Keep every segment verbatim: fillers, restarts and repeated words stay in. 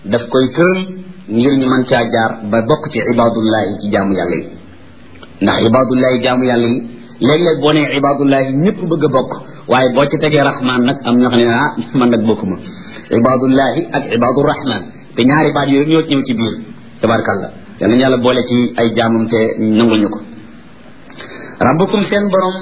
daf koy tëral ngir ñu mën caa jaar ba bokk ci ibadullahi ci jaamu yàlla yi ndax ibadullahi jaamu yàlla yi léeg-léeg boo nee ibadullahi ñëpp bëgg a bokk waaye boo ci tegee rahman nag am ñoo xam ne ah man nag bokkuma ibadullahi ak ibadu rahman te ñaari baat yooyu ñoo ñëw ci biir tabarakallah yal nañu yàlla boole ci ay jaamam te nangul ñu ko rabbukum seen borom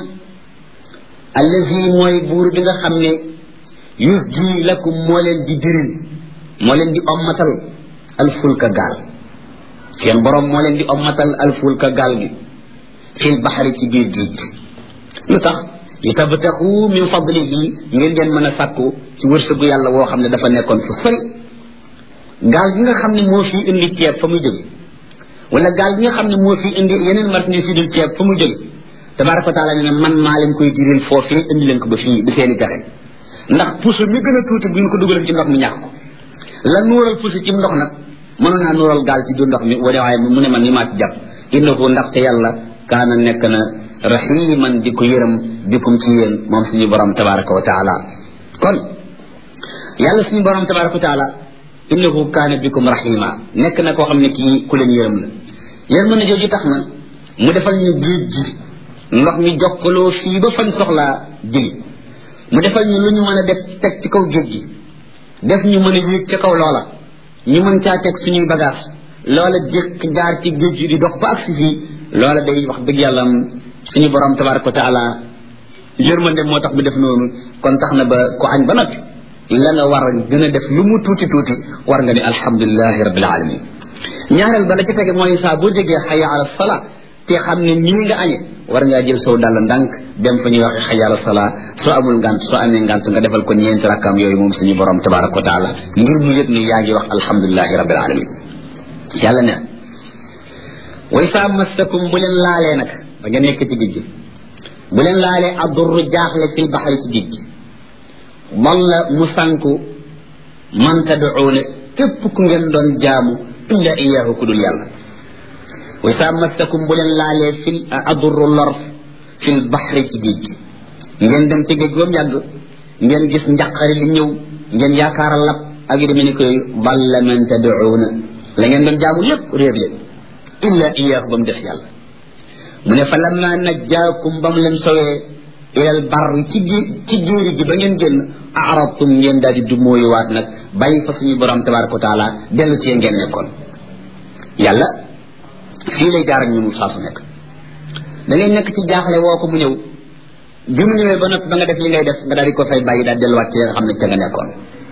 allazi mooy buur bi nga xam ne yusji lakum moo leen di diril moo leen di ommatal alfulka gaal seen borom moo leen di ommatal alfulka gaal gi fil baxari ci biir géej gi lu tax li tabtaxu min fadlihi ngir ngeen mën a sàkku ci wërsëgu yàlla woo xam ne dafa nekkoon fu sori gaal gi nga xam ne moo fi indi ceeb fa muy jóge wala gaal gi nga xam ne moo fi indi yeneen marchandise yu dul ceeb fa muy jóge tabaraka wa taala ne man maa leen koy diril foofu indi leen ko ba fii ba seeni gaxe ndax puso mi gën a tuuti bu ñu ko dugaleen ci ndox mi ñàkk ko la nuural puso ci ndox nag mënoon naa nuural gaal ci du ndox mi wala waaye mu ne man ni maa ci jàpp innahu ndaxte yàlla kaana nekk na rahiman di ko yërëm bikum ci yéen moom suñu borom tabaraka wa taala kon yàlla suñu borom tabaraka wa taala innahu kaana bikum rahima nekk na koo xam ne kii ku leen yërëm la yéen mën a jooju tax na mu defal ñu géej gi ndox mi jokkaloo fii ba fañ soxlaa jëli mu defal ñu lu ñu mën a def teg ci kaw géej gi def ñu mën a yéeg ca kaw loola ñu mën caa teg suñuy bagage loola jékk jaar ci géej gi di dox ba agsi fii loola day wax dëgg yàlla suñu borom tabaraka wa taala yërmande moo tax mu def noonu kon tax na ba ku añ ba noppi la nga war a gën a def lu mu tuuti tuuti war nga ne alhamdulilahi rabbil alamin ñaareel ba la ci tege mooy saa boo déggee xaya ala sala te xam ne nii nga añe war ngaa jël sow dàll ndànk dem fa ñuy waxe xaya ala sala soo amul ngant soo amee ngant nga defal ko ñeenti rakkaam yooyu moom suñu borom tabaraka wa taala ngir mu yëg ni yaa ngi wax alhamdulilahi rabbil alamin yàlla ne way saa massakum bu leen laalee nag ba nga nekk ci géej gi bu leen laalee addurru jaaxle fil baxari ci géej gi dalla mu sànku man tad'uuna képp ku ngeen doon jaamu illa iyaahu ku dul yàlla wa saa massakum bu leen laalee fil addurru lor fil baxri ci géej gi ngeen dem ci géej ba mu yàgg ngeen gis njaqari li ñëw ngeen yaakaar a lab ak yu demee ni koy dalla man tad'uuna la ngeen doon jaamu lépp réer leen illa iyaahu ba mu des yàlla mu ne fa lamma najjaakum ba mu leen sowee ilal barri ci géej ci jéeri gi ba ngeen génn aradtum ngeen daal di du mooyuwaat nag bàyyi fa suñu borom tabaraka wa taala dellu ci ngeen nekkoon yàlla fii lay jaar ak ñun saa su nekk da ngay nekk ci jaaxle woo ko mu ñëw bi mu ñëwee ba noppi ba nga def li ngay def nga daal di ko fay bàyyi daal delluwaat ci nga xam ne ca nga nekkoon